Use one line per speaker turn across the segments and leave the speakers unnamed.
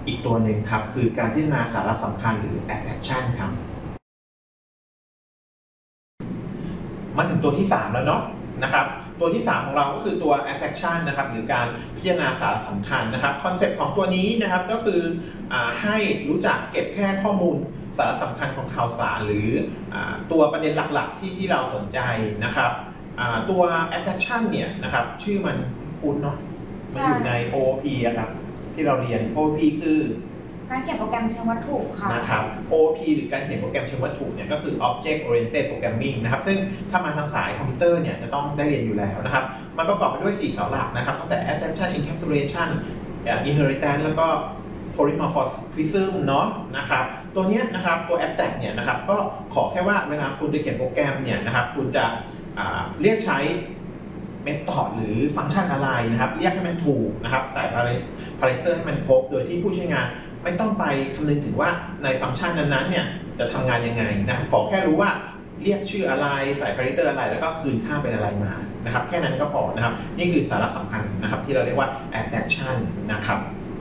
อีกตัวหนึ่งครับคือการพิจารณาสาระสำคัญหรือ attraction ครับมาถึงตัวที่3แล้วเนาะนะครับตัวที่3ของเราก็คือตัว attraction นะครับหรือการพิจารณาสาระสำคัญนะครับคอนเซ็ปต์ของตัวนี้นะครับก็คือให้รู้จักเก็บแค่ข้อมูลสาระสำคัญของข่าวสารหรือตัวประเด็นหลักๆที่เราสนใจนะครับตัว attraction เนี่ยนะครับชื่อมันคุ้นเนาะมันอยู่ใน OOP ครับที่เราเรียน OOP คือ
การเขียนโปรแกรมเชิงวัตถุค่ะ
นะครับ OOP หรือการเขียนโปรแกรมเชิงวัตถุเนี่ยก็คือ Object Oriented Programming นะครับซึ่งถ้ามาทางสายคอมพิวเตอร์เนี่ยจะต้องได้เรียนอยู่แล้วนะครับมันประกอบไปด้วย4เสาหลักนะครับตั้งแต่ Attention Encapsulation Inheritance แล้วก็ Polymorphism เนาะนะครับตัวนี้นะครับตัว Abstract เนี่ยนะครับก็ขอแค่ว่าเวลาคุณจะเขียนโปรแกรมเนี่ยนะครับคุณจะเรียกใช้เมธอดหรือฟังก์ชันอะไรนะครับเรียกให้มันถูกนะครับใส่พารามิเตอร์ให้มันครบโดยที่ผู้ใช้งานไม่ต้องไปคำนึงถึงว่าในฟังก์ชันนั้นๆเนี่ยจะทำงานยังไงนะครับขอแค่รู้ว่าเรียกชื่ออะไรใส่พารามิเตอร์อะไรแล้วก็คืนค่าเป็นอะไรมานะครับแค่นั้นก็พอนะครับนี่คือสาระสำคัญนะครับที่เราเรียกว่า attraction นะครับ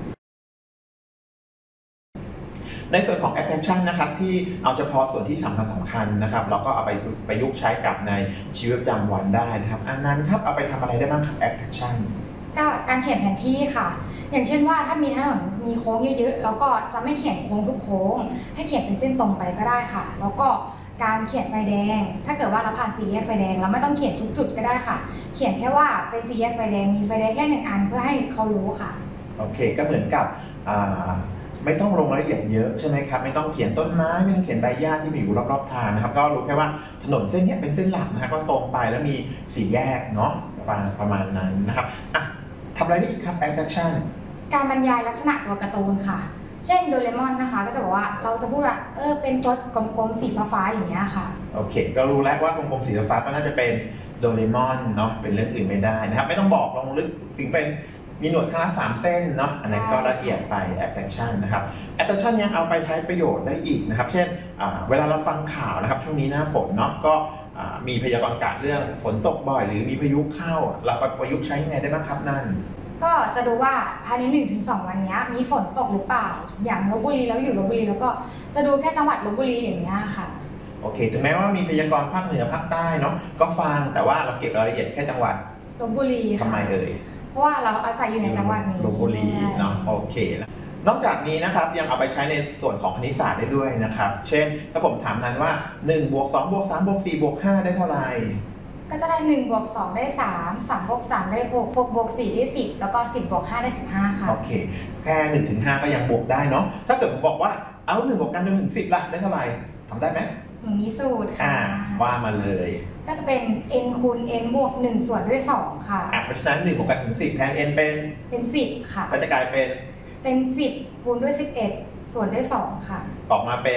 ในส่วนของ attraction นะครับที่เอาเฉพาะส่วนที่สำคัญนะครับเราก็เอาไปประยุกต์ใช้กับในชีวิตประจำวันได้นะครับอันนั้นครับเอาไปทำอะไรได้บ้างครับ attraction
ก็การเขียนแผนที่ค่ะอย่างเช่นว่าถ้ามีถนนมีโค้งเยอะๆแล้วก็จะไม่เขียนโค้งทุกโค้งให้เขียนเป็นเส้นตรงไปก็ได้ค่ะแล้วก็การเขียนไฟแดงถ้าเกิดว่าเราผ่านสี่แยกไฟแดงเราไม่ต้องเขียนทุกจุดก็ได้ค่ะเขียนแค่ว่าเป็นสี่แยกไฟแดงมีไฟแดงแค่1 อันเพื่อให้เขารู้ค่ะ
โอเคก็เหมือนกับไม่ต้องลงรายละเอียดเยอะใช่ไหมครับไม่ต้องเขียนต้นไม้ไม่ต้องเขียนใบหญ้าที่มีอยู่รอบๆทางนะครับก็รู้แค่ว่าถนนเส้นนี้เป็นเส้นหลักนะครับก็ตรงไปแล้วมีสี่แยกเนาะประมาณนั้นนะครับทำอะไรได้อีกครับ attraction
การบรรยายลักษณะตัวการ์ตูนค่ะเช่นโดเรมอนนะคะก็จะบอกว่าเราจะพูดว่าเป็นตัวกลมๆสีฟ้าๆอย่างเงี้ยค่ะ
โอเคก็รู้แล้วว่ากลมๆสีฟ้าก็น่าจะเป็นโดเรมอนเนาะเป็นเรื่องอื่นไม่ได้นะครับไม่ต้องบอกลงลึกถึงเป็นมีหนวดข้างละ3 เส้นเนาะอันนั้นก็ละเอียดไป attraction นะครับ attraction ยังเอาไปใช้ประโยชน์ได้อีกนะครับเช่นเวลาเราฟังข่าวนะครับช่วงนี้หน้าฝนเนาะก็มีพยากรณ์อากาศเรื่องฝนตกบ่อยหรือมีพายุเข้าเราไปประยุกต์ใช้ยังไงได้บ้างครับนั่น
ก็จะดูว่าภายใน 1-2 วันนี้มีฝนตกหรือเปล่าอย่างลพบุรีแล้วอยู่ลพบุรีแล้วก็จะดูแค่จังหวัดลพบุรีอย่างนี้ค่ะ
โอเคถึงแม้ว่ามีพยากรณ์ภาคเหนือภาคใต้เนาะก็ฟังแต่ว่าเราเก็บรายละเอียดแค่จังหวัด
ลพบุรี
ทำไม
เพราะว่าเราอาศัยอยู่ในจังหวัดนี้
ลพบุรีเนาะโอเคนอกจากนี้นะครับยังเอาไปใช้ในส่วนของคณิตศาสตร์ได้ด้วยนะครับเช่นถ้าผมถามนั้นว่า1 บวก 2 บวก 3 บวก 4 บวก 5ได้เท่าไหร่
ก็จะได้1 บวก 2 ได้ 3 3 บวก 3 ได้ 6 6 บวก 4 ได้ 10แล้วก็10 บวก 5 ได้ 15ค่ะ
โอเคแค่1 ถึง 5ก็ยังบวกได้เนาะถ้าเกิดผมบอกว่าเอา1 บวกกันจนถึง10ล่ะได้เท่าไหร่ทำได้ไหม
มีสูตรค่ะ
ว่ามาเลย
ก็จะเป็น n คูณ n บวก1ส่วนด้วย2ค่ะ
เพราะฉะนั้น1 บวกกันถึง10แทน n เป็น
10ค่ะ
ก็จะกลายเป็น
10คูณด้วย11ส่วนด้วย2ค่ะ
ออกมาเป็น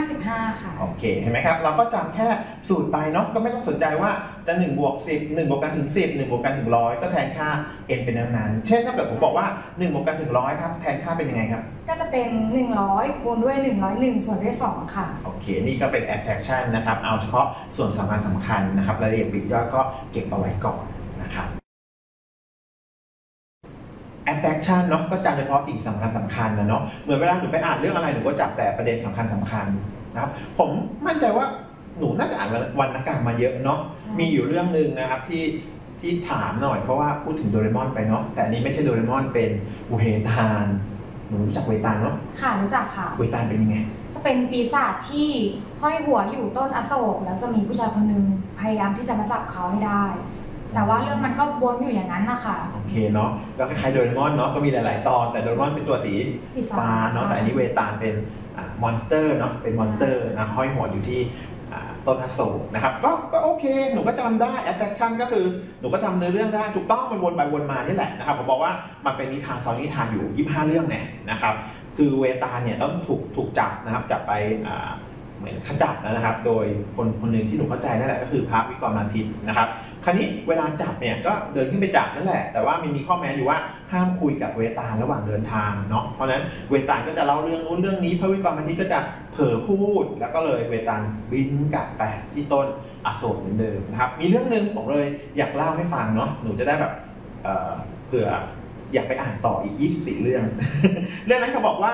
55ค่ะ
โอเคเห็นไหมครับเราก็จำแค่สูตรไปเนาะก็ไม่ต้องสนใจว่าจะ1 บวก 10 1 บวกกันถึง10 1 บวกกันถึง100ก็แทนค่า n เป็นนั้นๆเช่นถ้าเกิดผมบอกว่า1 บวกกันถึง100ครับแทนค่าเป็นยังไงครับ
ก็จะเป็น100คูณด้วย101ส่วนด้วย2ค่ะ
โอเคนี่ก็เป็น attraction นะครับเอาเฉพาะส่วนสำคัญนะครับรายละเอียดปลีกย่อยก็เก็บเอาไว้ก่อนนะครับ attraction เนาะก็จำเฉพาะสิ่งสำคัญนะเนาะเหมือนเวลาหนูไปอ่านเรื่องอะไรหนูก็จับแต่ประเด็นสำคัญนะครับผมมั่นใจว่าหนูน่าจะอ่านวรรณกรรมมาเยอะเนาะมีอยู่เรื่องนึงนะครับที่ถามหน่อยเพราะว่าพูดถึงโดเรมอนไปเนาะแต่อันนี้ไม่ใช่โดเรมอนเป็นเวตาลหนูรู้จักเวตาลเนาะ
ค่ะรู้จักค่ะ
เวตาลเป็นยังไง
จะเป็นปีศาจที่ห้อยหัวอยู่ต้นอโศกแล้วจะมีผู้ชายคนหนึ่งพยายามที่จะมาจับเขาให้ได้แต่ว่าเรื่องมันก็วนอยู่อย่างนั้นนะคะ
โอเคเนาะก็คล้ายๆโดเรมอนเนาะก็มีหลายๆตอนแต่โดเรมอนเป็นตัวสีฟ้าเนาะแต่อันนี้เวตาลเป็นมอนสเตอร์เนาะเป็นมอนสเตอร์นะห้อยหัวอยู่ที่ต้นอโศกนะครับก็โอเคหนูก็จำได้ attraction ก็คือหนูก็จำเนื้อเรื่องได้ถูกต้องมันวนไปวนมานี่แหละนะครับผมบอกว่ามันเป็นนิทานซ้อนนิทานอยู่25 เรื่องเนี่ยนะครับคือเวตาลเนี่ยต้องถูกจับนะครับจับไปเหมือนขจัดนะครับโดยคนหนึ่งที่หนูเข้าใจนั่นแหละก็คือพระวิกรมานทิตนะครับคราวนี้เวลาจับเนี่ยก็เดินขึ้นไปจับนั่นแหละแต่ว่ามีข้อแม้อยู่ว่าห้ามคุยกับเวตาลระหว่างเดินทางเนาะเพราะนั้นเวตาลก็จะเล่าเรื่องนู้นเรื่องนี้พระวิกรมานทิตก็จะเผลอพูดแล้วก็เลยเวตาลบินกลับไปที่ต้นอโศกเหมือนเดิมนะครับมีเรื่องนึงผมเลยอยากเล่าให้ฟังเนาะหนูจะได้แบบเผื่ออยากไปอ่านต่ออีก24 เรื่อง เรื่องนั้นเขาบอกว่า